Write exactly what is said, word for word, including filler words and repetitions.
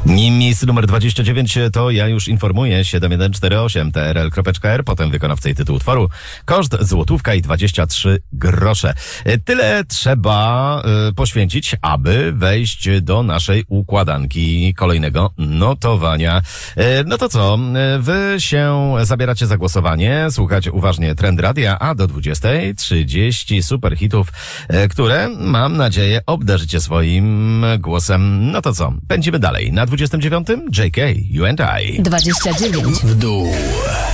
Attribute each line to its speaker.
Speaker 1: Miejsce numer dwadzieścia dziewięć to ja już informuję, siedem jeden cztery osiem t r l kropka r, potem wykonawca i tytuł utworu, koszt złotówka i dwadzieścia trzy grosze. Tyle trzeba y, poświęcić, aby wejść do naszej układanki kolejnego notowania. Y, no to co, y, wy się zabieracie za głosowanie, słuchacie uważnie Trend Radia, a do dwudziestej trzydzieści super hitów, y, które mam nadzieję obdarzycie swoim głosem. No to co, pędzimy dalej. Na dwudziestym dziewiątym J K, You and I.
Speaker 2: dwadzieścia dziewięć
Speaker 3: w dół.